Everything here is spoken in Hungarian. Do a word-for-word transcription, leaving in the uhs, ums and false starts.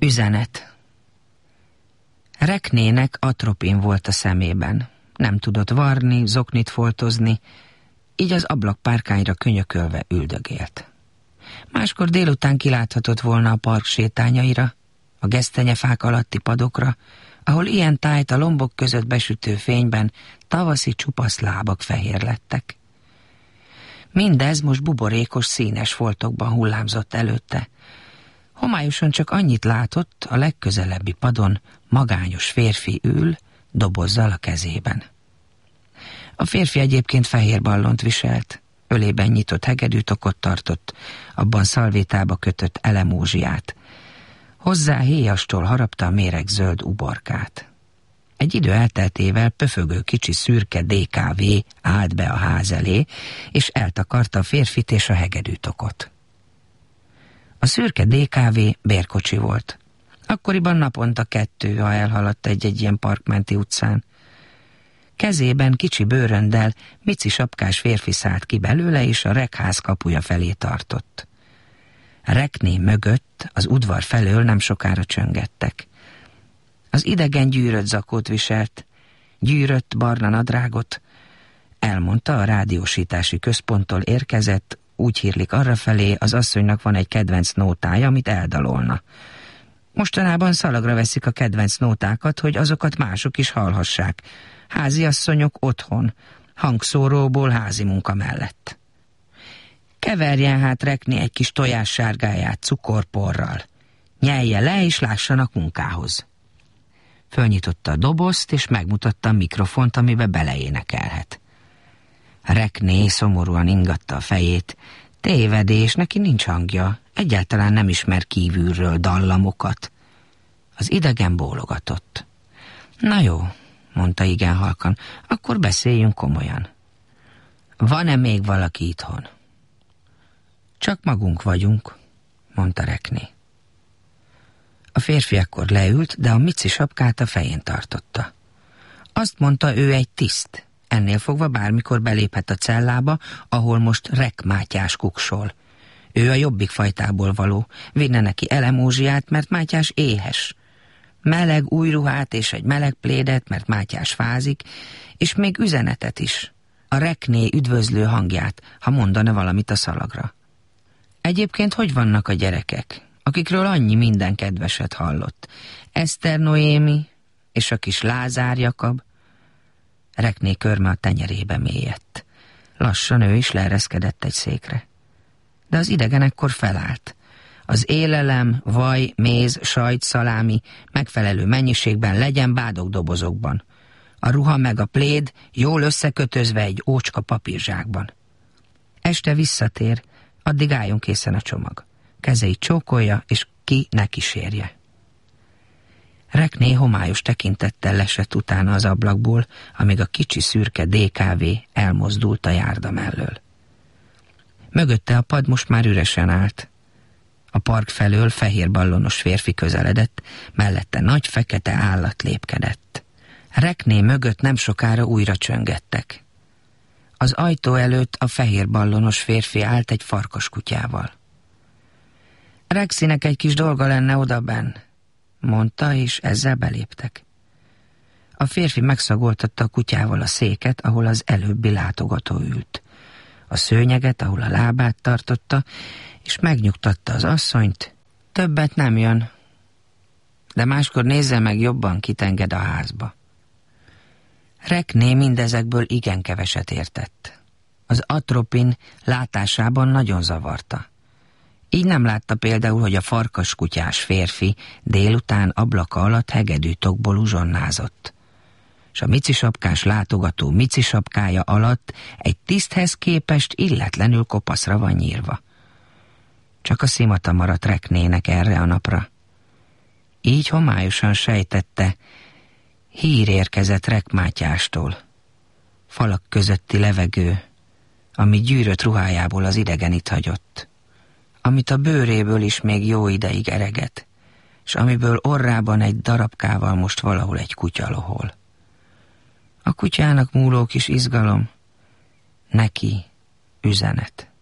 Üzenet. Reknének atropin volt a szemében. Nem tudott varni, zoknit foltozni, így az ablakpárkányra könyökölve üldögélt. Máskor délután kiláthatott volna a park sétányaira, a gesztenyefák alatti padokra, ahol ilyen tájt a lombok között besütő fényben tavaszi csupasz lábak fehér lettek. Mindez most buborékos, színes foltokban hullámzott előtte. Homályosan csak annyit látott, a legközelebbi padon magányos férfi ül, dobozzal a kezében. A férfi egyébként fehér ballont viselt, ölében nyitott hegedűtokot tartott, abban szalvétába kötött elemózsiát. Hozzá héjastól harapta a méregzöld uborkát. Egy idő elteltével pöfögő kicsi szürke dé ká vé állt be a ház elé, és eltakarta a férfit és a hegedűtokot. A szürke dé ká vé bérkocsi volt. Akkoriban naponta kettő, ha elhaladt egy-egy ilyen parkmenti utcán. Kezében kicsi bőröndel mici sapkás férfi szállt ki belőle, és a rekház kapuja felé tartott. Rekné mögött, az udvar felől nem sokára csöngettek. Az idegen gyűrött zakót viselt, gyűrött barna nadrágot. Elmondta, a rádiósítási központtól érkezett, úgy hírlik arrafelé, az asszonynak van egy kedvenc nótája, amit eldalolna. Mostanában szalagra veszik a kedvenc nótákat, hogy azokat mások is hallhassák. Háziasszonyok otthon, hangszóróból házi munka mellett. Keverjen hát Rekné egy kis tojássárgáját cukorporral. Nyelje le, és lássanak munkához. Fölnyitotta a dobozt, és megmutatta a mikrofont, amibe beleénekelhet. Rekné szomorúan ingatta a fejét. Tévedés, neki nincs hangja, egyáltalán nem ismer kívülről dallamokat. Az idegen bólogatott. Na jó, mondta igen halkan, akkor beszéljünk komolyan. Van-e még valaki itthon? Csak magunk vagyunk, mondta Rekné. A férfi akkor leült, de a mici sapkát a fején tartotta. Azt mondta, ő egy tiszt. Ennél fogva bármikor beléphet a cellába, ahol most Rek Mátyás kuksol. Ő a jobbik fajtából való, vinne neki elemózsiát, mert Mátyás éhes. Meleg új ruhát és egy meleg plédet, mert Mátyás fázik, és még üzenetet is. A Rekné üdvözlő hangját, ha mondana valamit a szalagra. Egyébként hogy vannak a gyerekek, akikről annyi minden kedveset hallott? Eszter Noémi és a kis Lázár Jakab. Rekné körme a tenyerébe mélyedt. Lassan ő is leereszkedett egy székre. De az idegen ekkor felállt. Az élelem, vaj, méz, sajt, szalámi megfelelő mennyiségben legyen bádogdobozokban. A ruha meg a pléd jól összekötözve egy ócska papírzsákban. Este visszatér, addig álljon készen a csomag. Kezeit csókolja, és ki ne kísérje. Rekné homályos tekintettel lesett utána az ablakból, amíg a kicsi szürke dé ká vé elmozdult a járda mellől. Mögötte a pad most már üresen állt. A park felől fehér ballonos férfi közeledett, mellette nagy fekete állat lépkedett. Rekné mögött nem sokára újra csöngettek. Az ajtó előtt a fehér ballonos férfi állt egy farkaskutyával. Rexinek egy kis dolga lenne odabenn, mondta, és ezzel beléptek. A férfi megszagoltatta a kutyával a széket, ahol az előbbi látogató ült. A szőnyeget, ahol a lábát tartotta, és megnyugtatta az asszonyt, többet nem jön, de máskor nézze meg jobban, kit enged a házba. Rekné mindezekből igen keveset értett. Az atropin látásában nagyon zavarta. Így nem látta például, hogy a farkaskutyás férfi délután ablaka alatt hegedűtokból uzsonnázott, és a micisapkás látogató micisapkája alatt egy tiszthez képest illetlenül kopaszra van nyírva. Csak a szimata maradt Reknének erre a napra. Így homályosan sejtette, hír érkezett Rek Mátyástól. Falak közötti levegő, ami gyűrött ruhájából az idegenit hagyott, amit a bőréből is még jó ideig ereget, s amiből orrában egy darabkával most valahol egy kutya lohol. A kutyának múló kis izgalom, neki üzenet.